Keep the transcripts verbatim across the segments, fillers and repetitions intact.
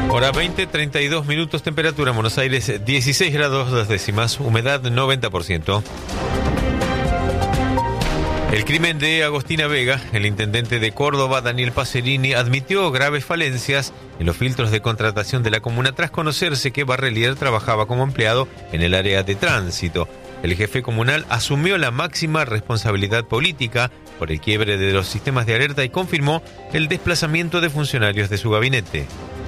Hora veinte, treinta y dos minutos, temperatura en Buenos Aires dieciséis grados dos décimas, humedad noventa por ciento. El crimen de Agostina Vega, el intendente de Córdoba, Daniel Pacerini, admitió graves falencias en los filtros de contratación de la comuna tras conocerse que Barrelier trabajaba como empleado en el área de tránsito. El jefe comunal asumió la máxima responsabilidad política por el quiebre de los sistemas de alerta y confirmó el desplazamiento de funcionarios de su gabinete.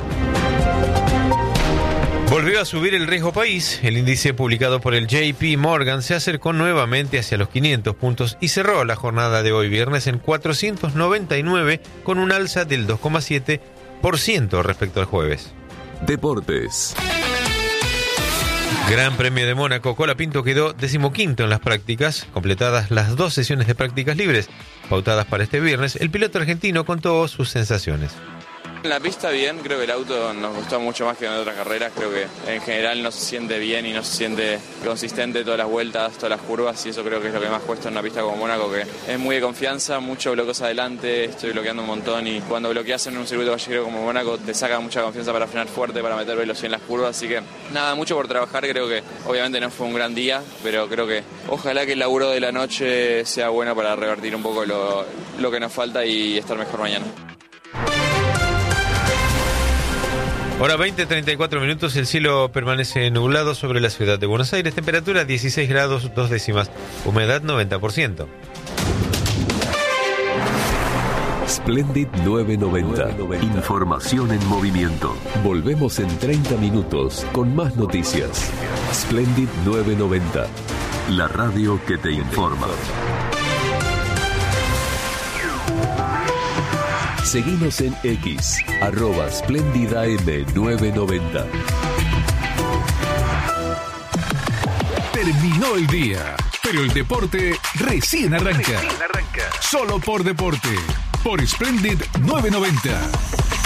Volvió a subir el riesgo país. El índice publicado por el J P Morgan se acercó nuevamente hacia los quinientos puntos y cerró la jornada de hoy viernes en cuatrocientos noventa y nueve con un alza del dos coma siete por ciento respecto al jueves. Deportes. Gran Premio de Mónaco. Colapinto quedó decimoquinto en las prácticas. Completadas las dos sesiones de prácticas libres pautadas para este viernes, el piloto argentino contó sus sensaciones. En la pista bien, creo que el auto nos gustó mucho más que en otras carreras, creo que en general no se siente bien y no se siente consistente todas las vueltas, todas las curvas, y eso creo que es lo que más cuesta en una pista como Mónaco, que es muy de confianza, mucho bloqueos adelante, estoy bloqueando un montón y cuando bloqueas en un circuito callejero como Mónaco te saca mucha confianza para frenar fuerte, para meter velocidad en las curvas, así que nada, mucho por trabajar, creo que obviamente no fue un gran día, pero creo que ojalá que el laburo de la noche sea bueno para revertir un poco lo, lo que nos falta y estar mejor mañana. Hora veinte, treinta y cuatro minutos, el cielo permanece nublado sobre la ciudad de Buenos Aires, temperatura dieciséis grados dos décimas, humedad noventa por ciento. Splendid novecientos noventa. Información en movimiento. Volvemos en treinta minutos con más noticias. Splendid novecientos noventa. La radio que te informa. Seguinos en X, arroba Splendida M novecientos noventa. Terminó el día, pero el deporte recién arranca. Recién arranca. Solo por deporte, por Splendid novecientos noventa.